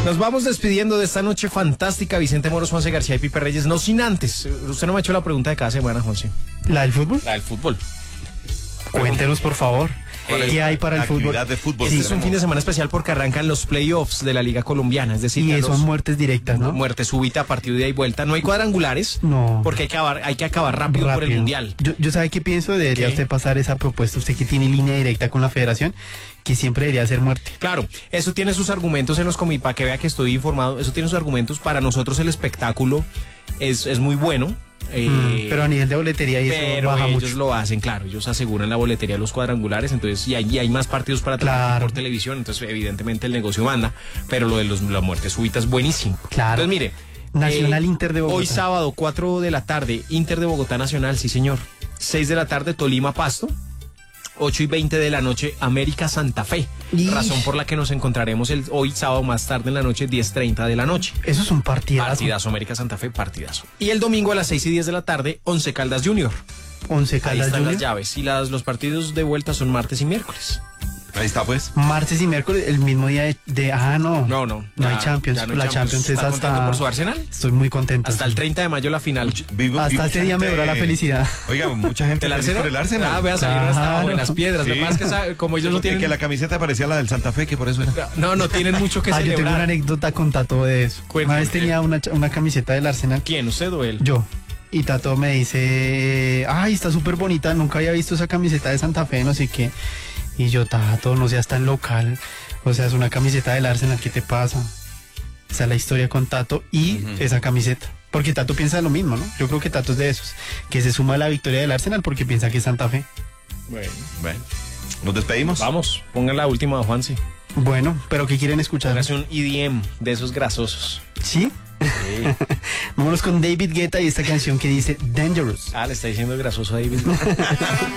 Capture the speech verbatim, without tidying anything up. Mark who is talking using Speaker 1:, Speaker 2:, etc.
Speaker 1: Nos vamos despidiendo de esta noche fantástica. Vicente Moros, Juanse García y Pipe Reyes. No sin antes. Usted no me ha hecho la pregunta de cada semana, Juanse.
Speaker 2: ¿La del fútbol?
Speaker 1: La del fútbol.
Speaker 2: Cuéntenos, por favor. ¿Qué hay para el fútbol?
Speaker 3: De fútbol
Speaker 1: Este es un fin de semana especial porque arrancan los playoffs de la Liga Colombiana. Es decir,
Speaker 2: Y
Speaker 1: los,
Speaker 2: son muertes directas, ¿no?
Speaker 1: muerte súbita, partido de ida y vuelta. No hay cuadrangulares.
Speaker 2: No.
Speaker 1: Porque hay que acabar, hay que acabar rápido, por el
Speaker 2: Rápido.
Speaker 1: Mundial.
Speaker 2: Yo, yo sabe qué pienso, debería
Speaker 1: ¿Qué?
Speaker 2: usted pasar esa propuesta, usted que tiene línea directa con la federación, que siempre debería ser muerte.
Speaker 1: Claro, eso tiene sus argumentos en los comités, para que vea que estoy informado. Eso tiene sus argumentos. Para nosotros el espectáculo es, es muy bueno. Eh,
Speaker 2: Mm, pero a nivel de boletería y eso
Speaker 1: pero
Speaker 2: baja
Speaker 1: ellos
Speaker 2: mucho.
Speaker 1: lo hacen, claro, ellos aseguran la boletería de los cuadrangulares, entonces y hay, hay más partidos para transmitir
Speaker 2: Claro.
Speaker 1: por televisión, entonces evidentemente el negocio manda, pero lo de los, la muerte súbita es buenísimo.
Speaker 2: Claro.
Speaker 1: Entonces mire,
Speaker 2: Nacional Inter de Bogotá.
Speaker 1: hoy sábado cuatro de la tarde, Inter de Bogotá Nacional, sí señor. seis de la tarde, Tolima Pasto. ocho y veinte de la noche, América Santa Fe.
Speaker 2: Ish.
Speaker 1: Razón por la que nos encontraremos el, hoy sábado más tarde en la noche, diez treinta de la noche.
Speaker 2: Eso es un partidazo.
Speaker 1: Partidazo, América Santa Fe, partidazo. Y el domingo a las seis y diez de la tarde, Once Caldas Junior.
Speaker 2: Once
Speaker 1: Ahí
Speaker 2: Caldas
Speaker 1: están
Speaker 2: Junior.
Speaker 1: las llaves. Y las, los partidos de vuelta son martes y miércoles.
Speaker 3: Ahí está, pues.
Speaker 2: Martes y miércoles, el mismo día de... de- ah, no.
Speaker 1: No, no.
Speaker 2: No hay
Speaker 1: ya-
Speaker 2: Champions.
Speaker 1: ya no hay
Speaker 2: la Champions, es
Speaker 1: ¿Está contento
Speaker 2: hasta...
Speaker 1: por su Arsenal?
Speaker 2: Estoy muy contento.
Speaker 1: Hasta el treinta de mayo la final.
Speaker 3: Vi- vi
Speaker 2: Hasta
Speaker 3: mucha
Speaker 2: ese día me
Speaker 3: gente-
Speaker 2: duró la felicidad.
Speaker 3: Oiga, mucha gente
Speaker 1: ¿Del
Speaker 3: feliz
Speaker 1: Arsenal?
Speaker 3: por el Arsenal.
Speaker 1: Ah, vea, salieron hasta abajo en
Speaker 2: Claro.
Speaker 1: las piedras. Lo
Speaker 3: Sí.
Speaker 1: que pasa es que esa- como ellos no
Speaker 3: Que-
Speaker 1: tienen...
Speaker 3: Que la camiseta parecía la del Santa Fe, que por eso era.
Speaker 1: No, no tienen mucho que
Speaker 2: Ah, yo tengo una
Speaker 1: celebrar.
Speaker 2: anécdota con Tato de eso.
Speaker 1: Cuéntame.
Speaker 2: Una vez tenía una, ch- una camiseta del Arsenal.
Speaker 1: ¿Quién? ¿Usted o él?
Speaker 2: Yo. Y Tato me dice, ay, está súper bonita, nunca había visto esa camiseta de Santa Fe, no sé qué. Y yo, Tato, no seas tan local. O sea, es una camiseta del Arsenal, ¿qué te pasa? Esa es la historia con Tato y
Speaker 3: Ujú.
Speaker 2: esa camiseta. Porque Tato piensa lo mismo, ¿no? Yo creo que Tato es de esos, que se suma a la victoria del Arsenal porque piensa que es Santa Fe.
Speaker 1: Bueno.
Speaker 3: Bueno, nos despedimos.
Speaker 1: Vamos, pongan la última, Juanse.
Speaker 2: Bueno, pero ¿qué quieren escuchar?
Speaker 1: Hágase un E D M de esos grasosos.
Speaker 2: ¿Sí?
Speaker 1: Sí.
Speaker 2: Vámonos con David Guetta y esta canción que dice Dangerous.
Speaker 1: Ah, le está diciendo grasoso a David.